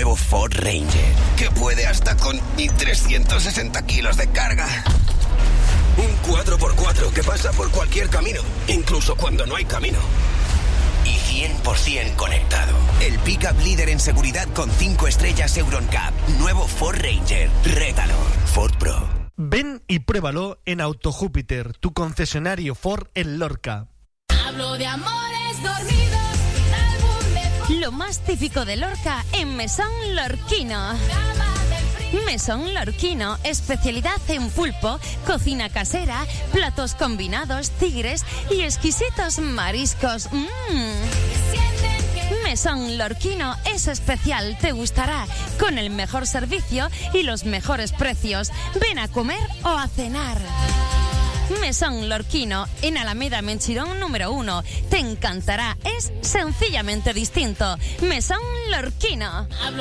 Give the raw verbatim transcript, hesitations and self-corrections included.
nuevo Ford Ranger, que puede hasta con trescientos sesenta kilos de carga. Un cuatro por cuatro que pasa por cualquier camino, incluso cuando no hay camino. Y cien por ciento conectado. El pick-up líder en seguridad con cinco estrellas Euroncap. Nuevo Ford Ranger. Rétalo. Ford Pro. Ven y pruébalo en Auto Júpiter, tu concesionario Ford en Lorca. Hablo de amores dormidos, álbum de... Lo más típico de Lorca en Mesón Lorquino. Mesón Lorquino, especialidad en pulpo, cocina casera, platos combinados, tigres y exquisitos mariscos. ¡Mmm! Mesón Lorquino es especial, te gustará, con el mejor servicio y los mejores precios. Ven a comer o a cenar. Mesón Lorquino, en Alameda Menchirón número uno. Te encantará, es sencillamente distinto. Mesón Lorquino.